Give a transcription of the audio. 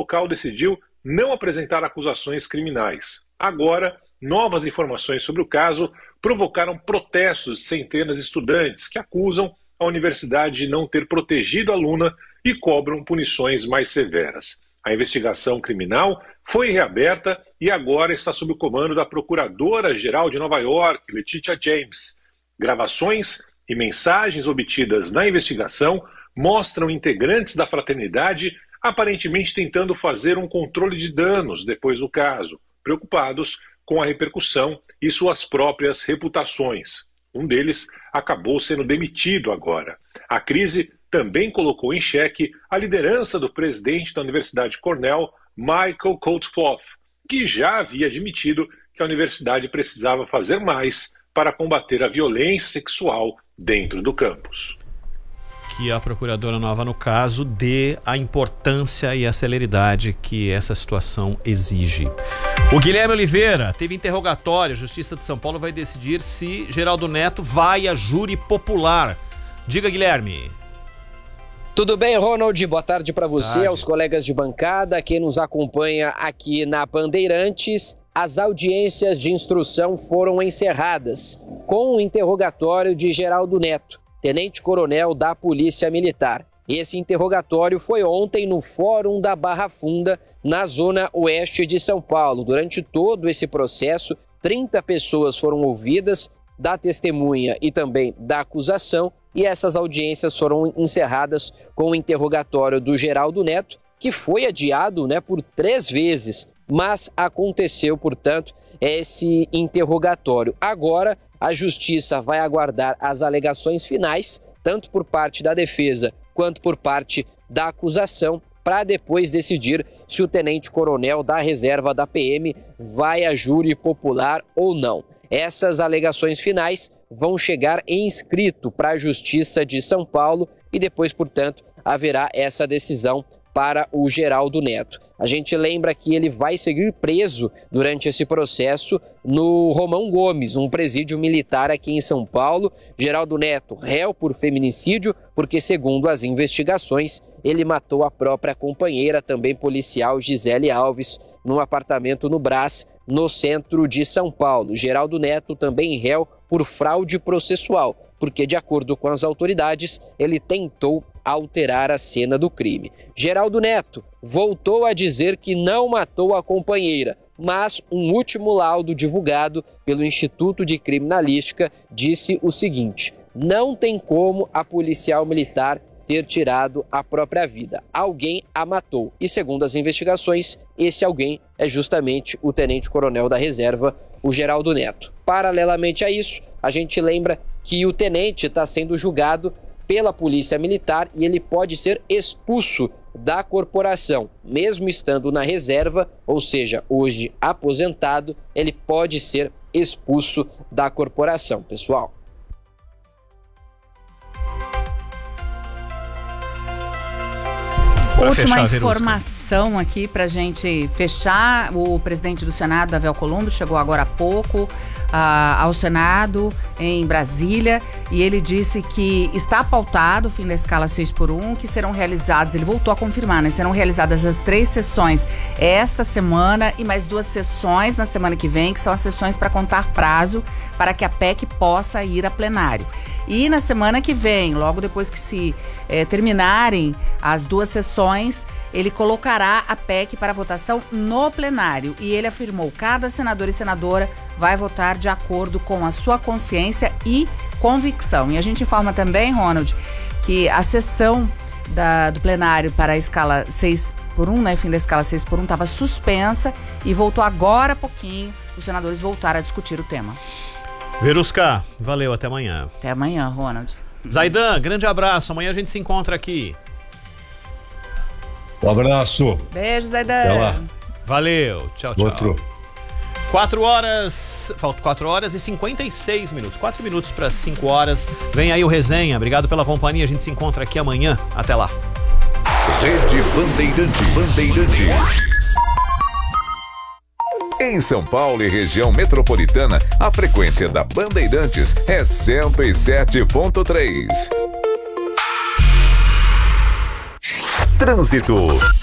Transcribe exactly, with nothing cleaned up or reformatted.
local decidiu não apresentar acusações criminais. Agora, novas informações sobre o caso provocaram protestos de centenas de estudantes que acusam a universidade de não ter protegido a aluna e cobram punições mais severas. A investigação criminal foi reaberta e agora está sob o comando da Procuradora-Geral de Nova York, Letitia James. Gravações e mensagens obtidas na investigação mostram integrantes da fraternidade aparentemente tentando fazer um controle de danos depois do caso, preocupados com a repercussão e suas próprias reputações. Um deles acabou sendo demitido agora. A crise também colocou em xeque a liderança do presidente da Universidade Cornell, Michael Coates-Clough, que já havia admitido que a universidade precisava fazer mais para combater a violência sexual dentro do campus. Que a procuradora nova, no caso, dê a importância e a celeridade que essa situação exige. O Guilherme Oliveira teve interrogatório. A Justiça de São Paulo vai decidir se Geraldo Neto vai a júri popular. Diga, Guilherme. Tudo bem, Ronald? Boa tarde para você, tarde. aos colegas de bancada, quem nos acompanha aqui na Bandeirantes. As audiências de instrução foram encerradas com o interrogatório de Geraldo Neto, tenente-coronel da Polícia Militar. Esse interrogatório foi ontem no Fórum da Barra Funda, na zona oeste de São Paulo. Durante todo esse processo, trinta pessoas foram ouvidas, da testemunha e também da acusação, e essas audiências foram encerradas com o interrogatório do Geraldo Neto, que foi adiado, né, por três vezes, mas aconteceu, portanto, esse interrogatório. Agora, a Justiça vai aguardar as alegações finais, tanto por parte da defesa quanto por parte da acusação, para depois decidir se o tenente-coronel da reserva da P M vai a júri popular ou não. Essas alegações finais vão chegar em escrito para a Justiça de São Paulo e depois, portanto, haverá essa decisão para o Geraldo Neto. A gente lembra que ele vai seguir preso durante esse processo no Romão Gomes, um presídio militar aqui em São Paulo. Geraldo Neto, réu por feminicídio, porque, segundo as investigações, ele matou a própria companheira, também policial, Gisele Alves, num apartamento no Brás, no centro de São Paulo. Geraldo Neto também réu por fraude processual, porque, de acordo com as autoridades, ele tentou alterar a cena do crime. Geraldo Neto voltou a dizer que não matou a companheira, mas um último laudo divulgado pelo Instituto de Criminalística disse o seguinte: não tem como a policial militar ter tirado a própria vida. Alguém a matou. E, segundo as investigações, esse alguém é justamente o tenente-coronel da reserva, o Geraldo Neto. Paralelamente a isso, a gente lembra que o tenente está sendo julgado pela Polícia Militar e ele pode ser expulso da corporação. Mesmo estando na reserva, ou seja, hoje aposentado, ele pode ser expulso da corporação, pessoal. Última informação aqui para a gente fechar. O presidente do Senado, Davi Alcolumbre, chegou agora há pouco uh, ao Senado em Brasília e ele disse que está pautado o fim da escala seis por um, que serão realizadas, ele voltou a confirmar, né? Serão realizadas as três sessões esta semana e mais duas sessões na semana que vem, que são as sessões para contar prazo para que a P E C possa ir a plenário. E na semana que vem, logo depois que se eh, terminarem as duas sessões, ele colocará a P E C para votação no plenário. E ele afirmou que cada senador e senadora vai votar de acordo com a sua consciência e convicção. E a gente informa também, Ronald, que a sessão da, do plenário para a escala seis por um, né, fim da escala seis por um, estava suspensa e voltou agora há pouquinho. Os senadores voltaram a discutir o tema. Verusca, valeu, até amanhã. Até amanhã, Ronald. Zaidan, grande abraço, amanhã a gente se encontra aqui. Um abraço. Beijo, Zaidan. Até lá. Valeu, tchau, tchau. Outro. Quatro horas, faltam quatro horas e cinquenta e seis minutos, quatro minutos para cinco horas. Vem aí o Resenha, obrigado pela companhia, a gente se encontra aqui amanhã, até lá. Rede Bandeirantes. Bandeirantes. Em São Paulo e região metropolitana, a frequência da Bandeirantes é cento e sete ponto três. Trânsito.